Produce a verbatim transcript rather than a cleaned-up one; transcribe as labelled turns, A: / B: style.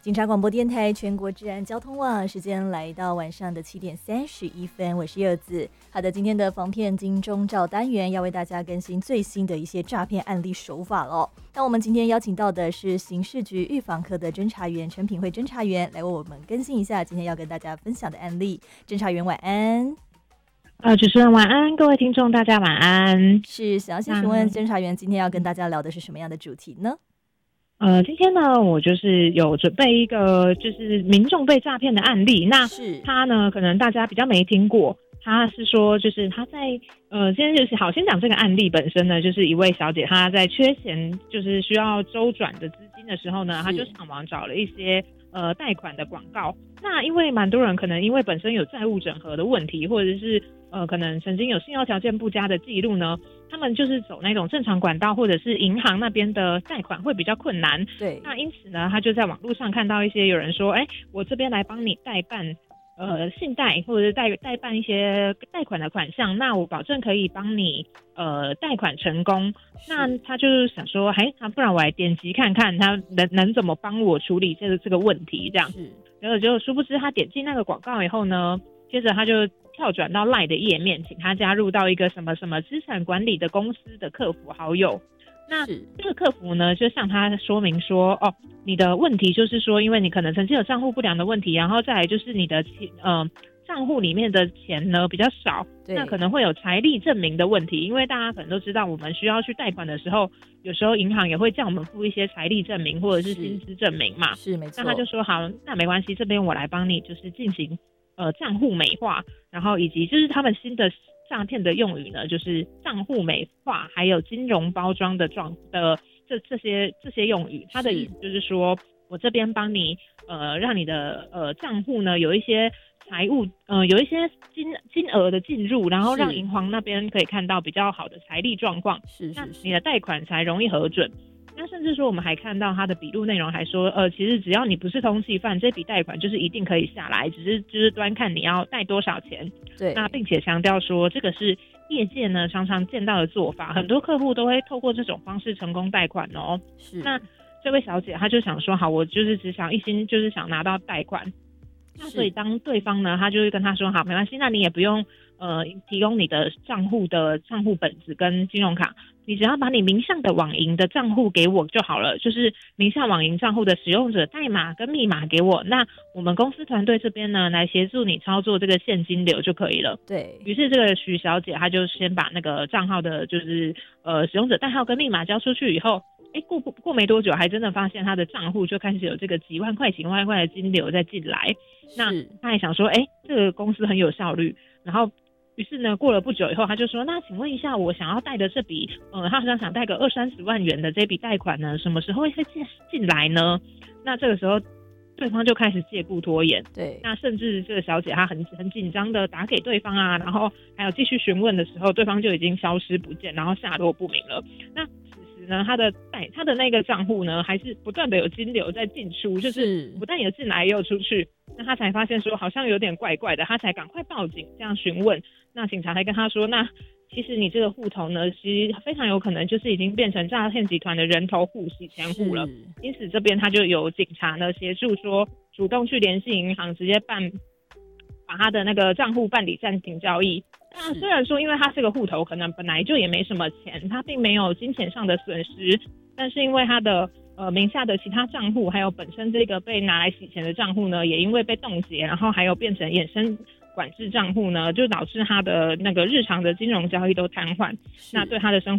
A: 警察广播电台全国治安交通网，时间来到晚上的七点三十一分，我是柚子。好的，今天的防骗金钟罩单元要为大家更新最新的一些诈骗案例手法了。那我们今天邀请到的是刑事局预防科的侦查员陈品慧侦查员，来为我们更新一下今天要跟大家分享的案例。侦查员晚安。
B: 呃，主持人晚安，各位听众大家晚安。
A: 是，想要先询问侦查员，今天要跟大家聊的是什么样的主题呢？
B: 呃，今天呢，我就是有准备一个就是民众被诈骗的案例。那他呢，可能大家比较没听过。他是说，就是他在呃，今天就是好，先讲这个案例本身呢，就是一位小姐她在缺钱，就是需要周转的资金的时候呢，她就上网找了一些呃贷款的广告。那因为蛮多人可能因为本身有债务整合的问题，或者是呃可能曾经有信用条件不佳的记录呢，他们就是走那种正常管道或者是银行那边的贷款会比较困难。
A: 对，
B: 那因此呢，他就在网络上看到一些有人说，哎，我这边来帮你代办呃信贷或者是代代办一些贷款的款项，那我保证可以帮你呃贷款成功。那他就是想说，哎，那不然我来点击看看他能能怎么帮我处理这个这个问题这样。然后就殊不知他点进那个广告以后呢，接着他就跳转到 LINE 的页面，请他加入到一个什么什么资产管理的公司的客服好友。那这个客服呢，就向他说明说，哦，你的问题就是说，因为你可能曾经有账户不良的问题，然后再来就是你的钱，呃，账户里面的钱呢比较少，那可能会有财力证明的问题。因为大家可能都知道，我们需要去贷款的时候，有时候银行也会叫我们附一些财力证明或者是薪资证明嘛。
A: 是没错。
B: 那他就说好，那没关系，这边我来帮你，就是进行呃账户美化，然后以及就是他们新的诈骗的用语呢，就是账户美化，还有金融包装的状的这这些这些用语。他的意思就是说，我这边帮你呃让你的呃账户呢有一些财务呃有一些金金额的进入，然后让银行那边可以看到比较好的财力状况，
A: 是是是，
B: 那你的贷款才容易核准。那甚至说我们还看到他的笔录内容还说，呃，其实只要你不是通缉犯，这笔贷款就是一定可以下来，只是就是端看你要贷多少钱。
A: 对，
B: 那并且强调说，这个是业界呢常常见到的做法，很多客户都会透过这种方式成功贷款哦。
A: 是，
B: 那这位小姐她就想说，好，我就是只想一心就是想拿到贷款。那所以当对方呢，他就会跟他说，好，没关系，那你也不用呃提供你的账户的账户本子跟金融卡，你只要把你名下的网银的账户给我就好了，就是名下网银账户的使用者代码跟密码给我，那我们公司团队这边呢来协助你操作这个现金流就可以了。
A: 对
B: 于是这个徐小姐她就先把那个账号的就是呃使用者代号跟密码交出去以后，哎，过不过没多久，还真的发现她的账户就开始有这个几万块、几万块的金流在进来。那她还想说，哎，这个公司很有效率，然后。于是呢，过了不久以后，他就说：“那请问一下，我想要贷的这笔，呃，他好像想贷个二三十万元的这笔贷款呢，什么时候会进进来呢？”那这个时候，对方就开始借故拖延。
A: 对，
B: 那甚至这个小姐她很很紧张的打给对方啊，然后还有继续询问的时候，对方就已经消失不见，然后下落不明了。那此时呢，他的贷他的那个账户呢，还是不断的有金流在进出，就是不但有进来也有出去。那他才发现说好像有点怪怪的，他才赶快报警这样询问。那警察还跟他说，那其实你这个户头呢，其实非常有可能就是已经变成诈骗集团的人头户、洗钱户了。因此这边他就有警察呢协助说，主动去联系银行，直接办把他的那个账户办理暂停交易。那虽然说因为他这个户头可能本来就也没什么钱，他并没有金钱上的损失，但是因为他的呃名下的其他账户，还有本身这个被拿来洗钱的账户呢，也因为被冻结，然后还有变成衍生管制账户呢，就导致他的那个日常的金融交易都瘫痪，那对他的生活